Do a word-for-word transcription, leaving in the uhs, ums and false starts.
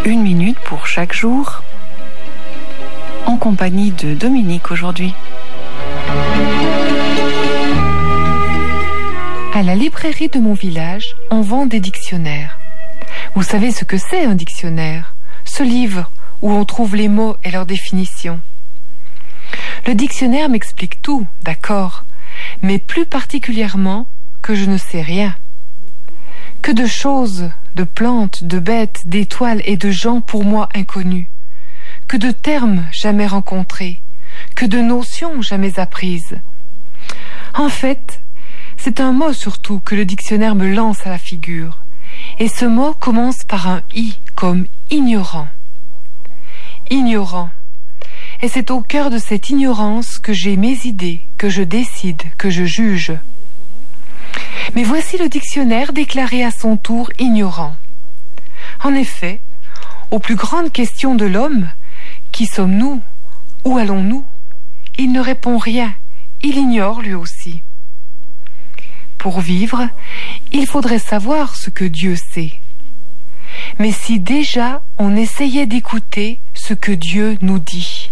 une minute pour chaque jour, en compagnie de Dominique aujourd'hui. À la librairie de mon village, on vend des dictionnaires. Vous savez ce que c'est un dictionnaire? Ce livre où on trouve les mots et leurs définitions. Le dictionnaire m'explique tout, d'accord, mais plus particulièrement que je ne sais rien. Que de choses, de plantes, de bêtes, d'étoiles et de gens pour moi inconnus. Que de termes jamais rencontrés, que de notions jamais apprises. En fait, c'est un mot surtout que le dictionnaire me lance à la figure. Et ce mot commence par un « i » comme ignorant. Ignorant. Et c'est au cœur de cette ignorance que j'ai mes idées, que je décide, que je juge. Mais voici le dictionnaire déclaré à son tour ignorant. En effet, aux plus grandes questions de l'homme, qui sommes-nous? Où allons-nous? Il ne répond rien, il ignore lui aussi. Pour vivre, il faudrait savoir ce que Dieu sait. Mais si déjà on essayait d'écouter ce que Dieu nous dit.